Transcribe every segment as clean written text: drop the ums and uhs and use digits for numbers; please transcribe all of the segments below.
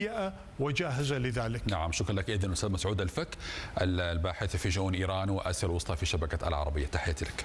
وجاهزة لذلك. نعم، شكرا لك إذن أستاذ مسعود الفك، الباحث في شؤون إيران وآسيا الوسطى في شبكة العربية. تحياتي لك.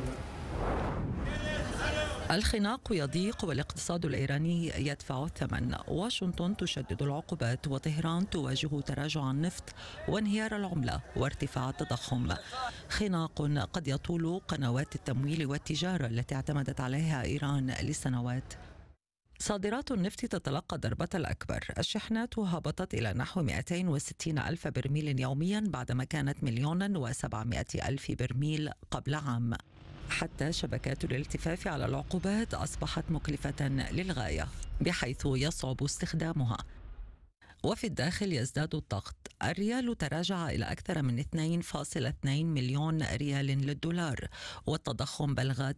الخناق يضيق والاقتصاد الإيراني يدفع الثمن. واشنطن تشدد العقوبات وطهران تواجه تراجع النفط وانهيار العملة وارتفاع التضخم. خناق قد يطول قنوات التمويل والتجارة التي اعتمدت عليها إيران لسنوات. صادرات النفط تتلقى ضربة الأكبر. الشحنات هبطت إلى نحو 260 ألف برميل يوميا بعدما كانت 1,700,000 برميل قبل عام. حتى شبكات الالتفاف على العقوبات أصبحت مكلفة للغاية بحيث يصعب استخدامها. وفي الداخل يزداد الضغط. الريال تراجع إلى أكثر من 2.2 مليون ريال للدولار، والتضخم بلغ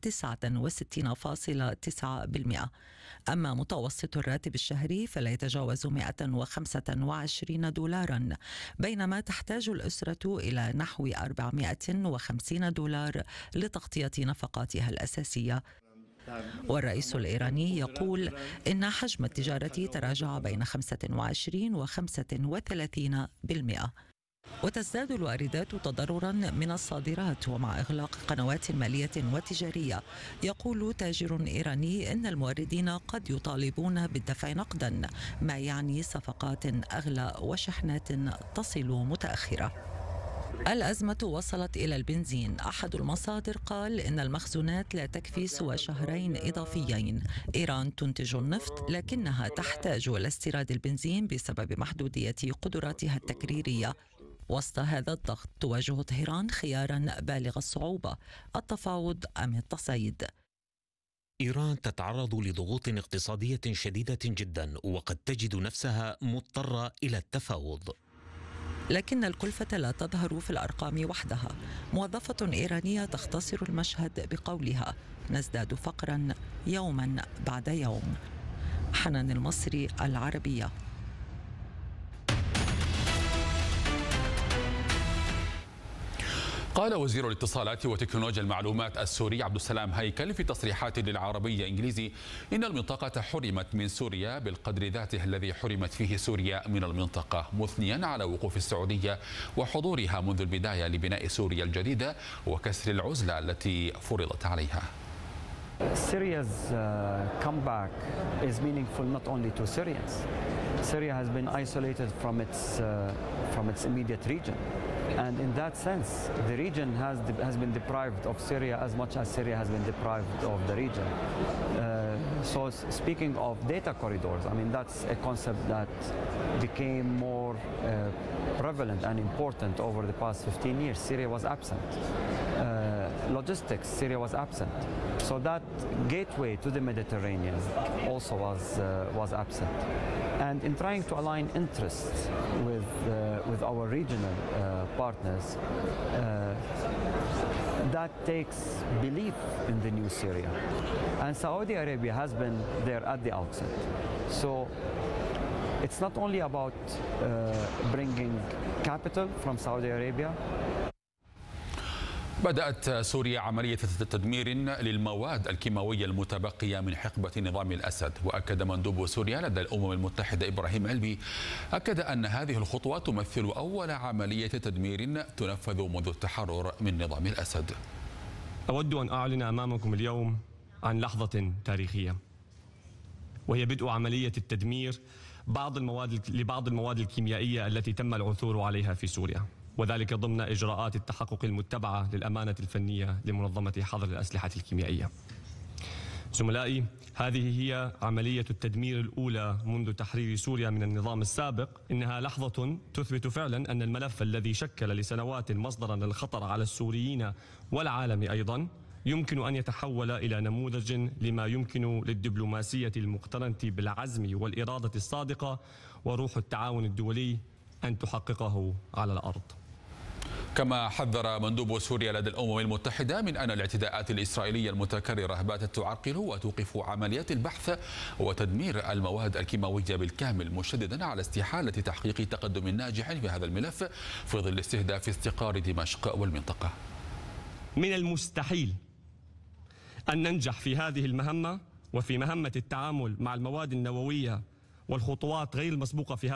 69.9%. أما متوسط الراتب الشهري فلا يتجاوز 125 دولارا، بينما تحتاج الأسرة إلى نحو 450 دولار لتغطية نفقاتها الأساسية. والرئيس الإيراني يقول إن حجم التجارة تراجع بين 25 و 35%. وتزداد الواردات تضررا من الصادرات ومع إغلاق قنوات مالية وتجارية. يقول تاجر إيراني إن الموردين قد يطالبون بالدفع نقدا، ما يعني صفقات أغلى وشحنات تصل متأخرة. الأزمة وصلت إلى البنزين. أحد المصادر قال إن المخزونات لا تكفي سوى شهرين إضافيين. إيران تنتج النفط لكنها تحتاج إلى استيراد البنزين بسبب محدودية قدراتها التكريرية. وسط هذا الضغط تواجه طهران خيارا بالغ الصعوبة: التفاوض أم التصعيد. إيران تتعرض لضغوط اقتصادية شديدة جدا، وقد تجد نفسها مضطرة إلى التفاوض. لكن الكلفة لا تظهر في الأرقام وحدها. موظفة إيرانية تختصر المشهد بقولها: نزداد فقرا يوما بعد يوم. حنان المصري، العربية. قال وزير الاتصالات وتكنولوجيا المعلومات السوري عبد السلام هيكل في تصريحات للعربية إنجليزي إن المنطقة حرمت من سوريا بالقدر ذاته الذي حرمت فيه سوريا من المنطقة، مثنيا على وقوف السعودية وحضورها منذ البداية لبناء سوريا الجديدة وكسر العزلة التي فرضت عليها. Syria's comeback is meaningful not only to Syrians. Syria has been isolated from its immediate region, and in that sense, the region has been deprived of Syria as much as Syria has been deprived of the region. So, speaking of data corridors, I mean that's a concept that became more prevalent and important over the past 15 years. Syria was absent. Logistics, Syria was absent. So that gateway to the Mediterranean also was absent. And in trying to align interests with our regional partners, that takes belief in the new Syria. And Saudi Arabia has been there at the outset. So it's not only about bringing capital from Saudi Arabia. بدأت سوريا عملية تدمير للمواد الكيماوية المتبقية من حقبة نظام الأسد. وأكد مندوب سوريا لدى الأمم المتحدة إبراهيم علبي أن هذه الخطوة تمثل أول عملية تدمير تنفذ منذ التحرر من نظام الأسد. أود أن أعلن أمامكم اليوم عن لحظة تاريخية، وهي بدء عملية التدمير لبعض المواد الكيميائية التي تم العثور عليها في سوريا، وذلك ضمن إجراءات التحقق المتبعة للأمانة الفنية لمنظمة حظر الأسلحة الكيميائية. زملائي، هذه هي عملية التدمير الأولى منذ تحرير سوريا من النظام السابق. إنها لحظة تثبت فعلا أن الملف الذي شكل لسنوات مصدرا للخطر على السوريين والعالم أيضا يمكن أن يتحول إلى نموذج لما يمكن للدبلوماسية المقترنة بالعزم والإرادة الصادقة وروح التعاون الدولي أن تحققه على الأرض. كما حذر مندوب سوريا لدى الأمم المتحدة من أن الاعتداءات الإسرائيلية المتكررة باتت تعرقل وتوقف عمليات البحث وتدمير المواد الكيماوية بالكامل، مشددا على استحالة تحقيق تقدم ناجح في هذا الملف في ظل استهداف استقرار دمشق والمنطقة. من المستحيل أن ننجح في هذه المهمة وفي مهمة التعامل مع المواد النووية والخطوات غير المسبوقة في